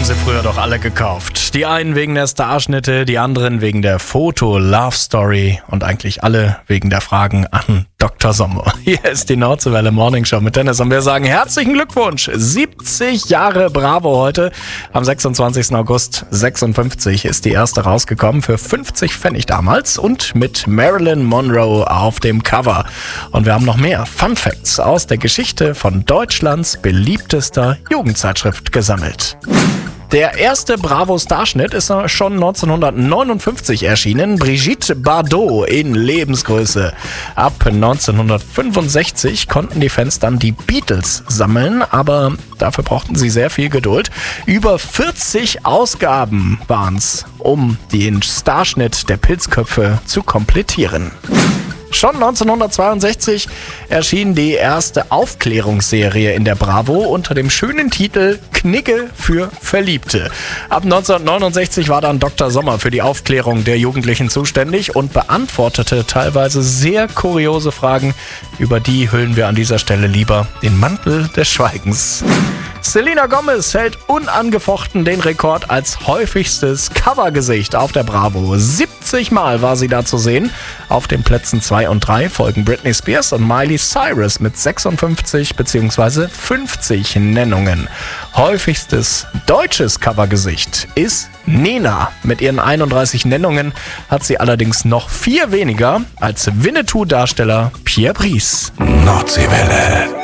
haben sie früher doch alle gekauft. Die einen wegen der Starschnitte, die anderen wegen der Foto-Love-Story und eigentlich alle wegen der Fragen an Dr. Sommer. Hier ist die Nordseewelle Morning Show mit Dennis und wir sagen herzlichen Glückwunsch. 70 Jahre Bravo heute. Am 26. August 56 ist die erste rausgekommen für 50 Pfennig damals und mit Marilyn Monroe auf dem Cover. Und wir haben noch mehr Fun Facts aus der Geschichte von Deutschlands beliebtester Jugendzeitschrift gesammelt. Der erste Bravo-Starschnitt ist schon 1959 erschienen. Brigitte Bardot in Lebensgröße. Ab 1965 konnten die Fans dann die Beatles sammeln, aber dafür brauchten sie sehr viel Geduld. Über 40 Ausgaben waren's, um den Starschnitt der Pilzköpfe zu komplettieren. Schon 1962 erschien die erste Aufklärungsserie in der Bravo unter dem schönen Titel Knigge für Verliebte. Ab 1969 war dann Dr. Sommer für die Aufklärung der Jugendlichen zuständig und beantwortete teilweise sehr kuriose Fragen. Über die hüllen wir an dieser Stelle lieber den Mantel des Schweigens. Selena Gomez hält unangefochten den Rekord als häufigstes Covergesicht auf der Bravo. 70 Mal war sie da zu sehen. Auf den Plätzen 2 und 3 folgen Britney Spears und Miley Cyrus mit 56 bzw. 50 Nennungen. Häufigstes deutsches Covergesicht ist Nena. Mit ihren 31 Nennungen hat sie allerdings noch 4 weniger als Winnetou-Darsteller Pierre Brice. Nordseewelle.